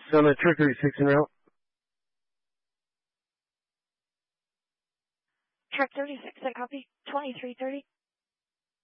Summit Truck 36 en route. Truck 36, I copy. 2330.